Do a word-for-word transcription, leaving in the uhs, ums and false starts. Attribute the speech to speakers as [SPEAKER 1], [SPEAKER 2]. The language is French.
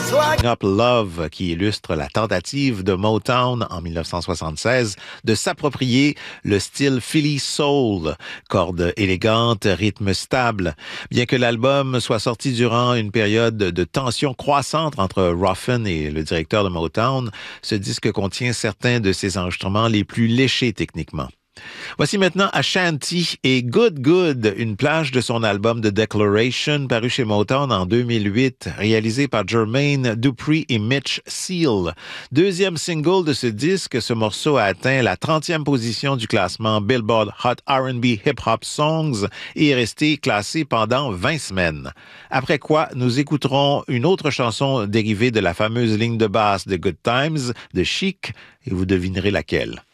[SPEAKER 1] Up Love, qui illustre la tentative de Motown en dix-neuf cent soixante-seize de s'approprier le style Philly Soul, cordes élégantes, rythme stable. Bien que l'album soit sorti durant une période de tension croissante entre Ruffin et le directeur de Motown, ce disque contient certains de ses enregistrements les plus léchés techniquement. Voici maintenant Ashanti et Good Good, une plage de son album The Declaration, paru chez Motown en deux mille huit, réalisé par Jermaine Dupri et Mitch Seal. Deuxième single de ce disque, ce morceau a atteint la trentième position du classement Billboard Hot R and B Hip Hop Songs et est resté classé pendant vingt semaines. Après quoi, nous écouterons une autre chanson dérivée de la fameuse ligne de basse de Good Times de Chic, et vous devinerez laquelle.